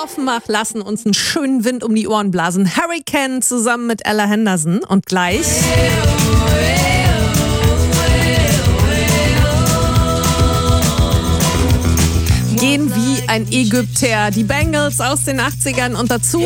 Offenbach lassen uns einen schönen Wind um die Ohren blasen. Hurricane zusammen mit Ella Henderson. Und gleich gehen wie ein Ägypter. Die Bangles aus den 80ern und dazu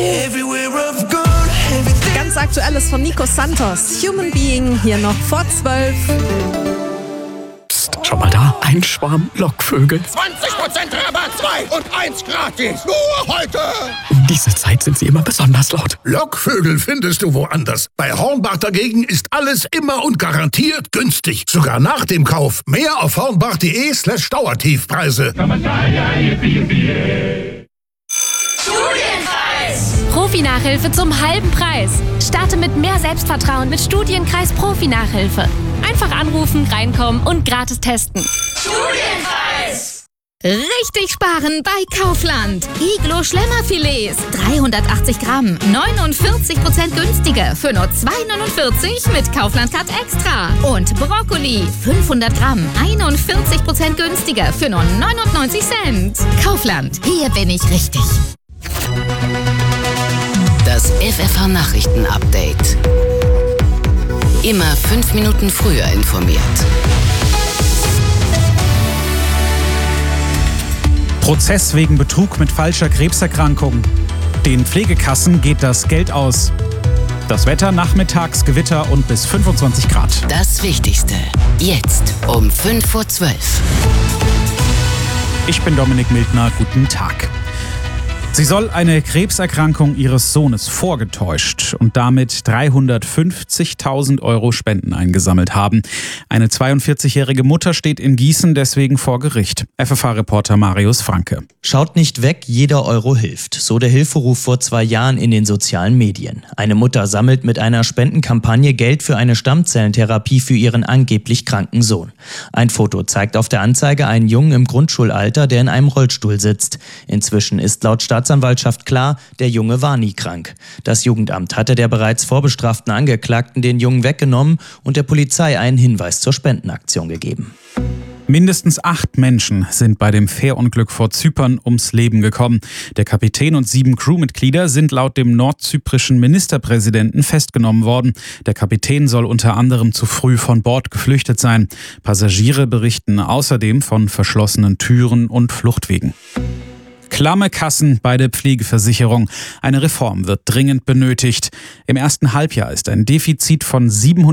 ganz Aktuelles von Nico Santos. Human Being hier noch vor 12. Psst, schau mal da, ein Schwarm Lockvögel. 20% Rabatt, 2 und 1 gratis. Nur heute. Um diese Zeit sind sie immer besonders laut. Lockvögel findest du woanders. Bei Hornbach dagegen ist alles immer und garantiert günstig. Sogar nach dem Kauf. Mehr auf hornbach.de/Dauertiefpreise. Profi-Nachhilfe zum halben Preis. Starte mit mehr Selbstvertrauen mit Studienkreis Profi-Nachhilfe. Einfach anrufen, reinkommen und gratis testen. Studienpreis! Richtig sparen bei Kaufland. Iglo Schlemmerfilets, 380 Gramm, 49% günstiger für nur 2,49 mit Kaufland Cut Extra. Und Brokkoli, 500 Gramm, 41% günstiger für nur 99 Cent. Kaufland, hier bin ich richtig. Das FFH-Nachrichten-Update. Immer 5 Minuten früher informiert. Prozess wegen Betrug mit falscher Krebserkrankung. Den Pflegekassen geht das Geld aus. Das Wetter nachmittags Gewitter und bis 25 Grad. Das Wichtigste. Jetzt um 5:12 Uhr. Ich bin Dominik Mildner. Guten Tag. Sie soll eine Krebserkrankung ihres Sohnes vorgetäuscht und damit 350.000 € Spenden eingesammelt haben. Eine 42-jährige Mutter steht in Gießen deswegen vor Gericht. FFH-Reporter Marius Franke. Schaut nicht weg, jeder Euro hilft. So der Hilferuf vor 2 Jahren in den sozialen Medien. Eine Mutter sammelt mit einer Spendenkampagne Geld für eine Stammzellentherapie für ihren angeblich kranken Sohn. Ein Foto zeigt auf der Anzeige einen Jungen im Grundschulalter, der in einem Rollstuhl sitzt. Inzwischen ist laut Staatsanwaltschaft klar, der Junge war nie krank. Das Jugendamt hatte der bereits vorbestraften Angeklagten den Jungen weggenommen und der Polizei einen Hinweis zur Spendenaktion gegeben. Mindestens 8 Menschen sind bei dem Fährunglück vor Zypern ums Leben gekommen. Der Kapitän und 7 Crewmitglieder sind laut dem nordzyprischen Ministerpräsidenten festgenommen worden. Der Kapitän soll unter anderem zu früh von Bord geflüchtet sein. Passagiere berichten außerdem von verschlossenen Türen und Fluchtwegen. Klamme Kassen bei der Pflegeversicherung. Eine Reform wird dringend benötigt. Im ersten Halbjahr ist ein Defizit von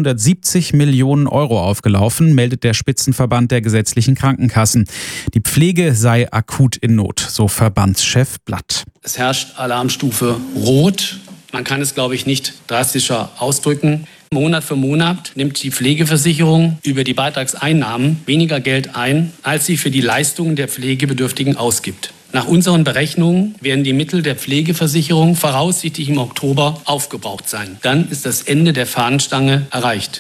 770 Millionen € aufgelaufen, meldet der Spitzenverband der gesetzlichen Krankenkassen. Die Pflege sei akut in Not, so Verbandschef Blatt. Es herrscht Alarmstufe Rot. Man kann es, glaube ich, nicht drastischer ausdrücken. Monat für Monat nimmt die Pflegeversicherung über die Beitragseinnahmen weniger Geld ein, als sie für die Leistungen der Pflegebedürftigen ausgibt. Nach unseren Berechnungen werden die Mittel der Pflegeversicherung voraussichtlich im Oktober aufgebraucht sein. Dann ist das Ende der Fahnenstange erreicht.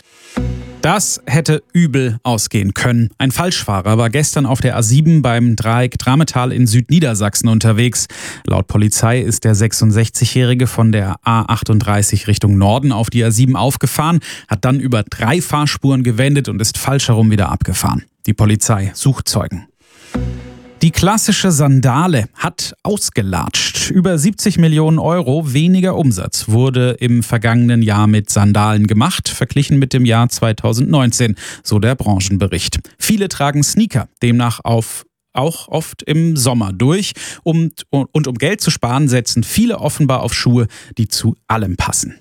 Das hätte übel ausgehen können. Ein Falschfahrer war gestern auf der A7 beim Dreieck Drametal in Südniedersachsen unterwegs. Laut Polizei ist der 66-Jährige von der A38 Richtung Norden auf die A7 aufgefahren, hat dann über 3 Fahrspuren gewendet und ist falsch herum wieder abgefahren. Die Polizei sucht Zeugen. Die klassische Sandale hat ausgelatscht. Über 70 Millionen € weniger Umsatz wurde im vergangenen Jahr mit Sandalen gemacht, verglichen mit dem Jahr 2019, so der Branchenbericht. Viele tragen Sneaker, demnach auch oft im Sommer durch. Und um Geld zu sparen, setzen viele offenbar auf Schuhe, die zu allem passen.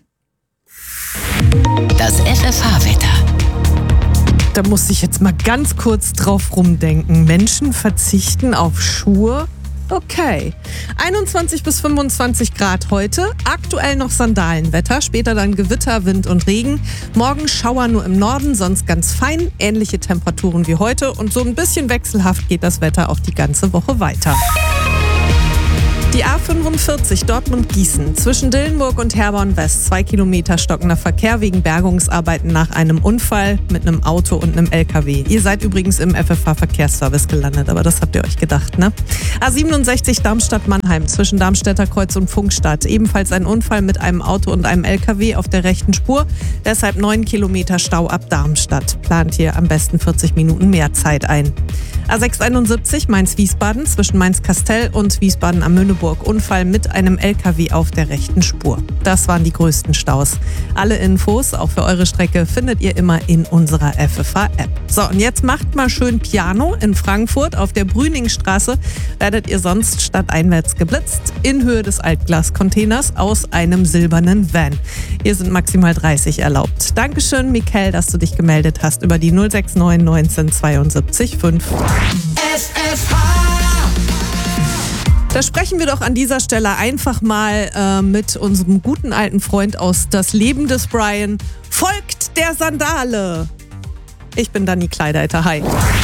Das FFH-Wetter. Da muss ich jetzt mal ganz kurz drauf rumdenken. Menschen verzichten auf Schuhe? Okay. 21 bis 25 Grad heute. Aktuell noch Sandalenwetter. Später dann Gewitter, Wind und Regen. Morgen Schauer nur im Norden, sonst ganz fein. Ähnliche Temperaturen wie heute. Und so ein bisschen wechselhaft geht das Wetter auch die ganze Woche weiter. Die A45 Dortmund-Gießen zwischen Dillenburg und Herborn West. 2 Kilometer stockender Verkehr wegen Bergungsarbeiten nach einem Unfall mit einem Auto und einem LKW. Ihr seid übrigens im FFH-Verkehrsservice gelandet, aber das habt ihr euch gedacht, ne? A67 Darmstadt-Mannheim zwischen Darmstädter Kreuz und Funkstadt. Ebenfalls ein Unfall mit einem Auto und einem LKW auf der rechten Spur. Deshalb 9 Kilometer Stau ab Darmstadt. Plant hier am besten 40 Minuten mehr Zeit ein. A671 Mainz-Wiesbaden zwischen Mainz-Kastell und Wiesbaden am Mönneburg Hamburg. Unfall mit einem LKW auf der rechten Spur. Das waren die größten Staus. Alle Infos, auch für eure Strecke, findet ihr immer in unserer FFH-App. So, und jetzt macht mal schön Piano in Frankfurt. Auf der Brüningstraße werdet ihr sonst stadteinwärts geblitzt in Höhe des Altglascontainers aus einem silbernen Van. Hier sind maximal 30 erlaubt. Dankeschön, Michael, dass du dich gemeldet hast über die 069 19 72 5. Da sprechen wir doch an dieser Stelle einfach mal mit unserem guten alten Freund aus Das Leben des Brian. Folgt der Sandale! Ich bin Dani Kleideiter. Hi.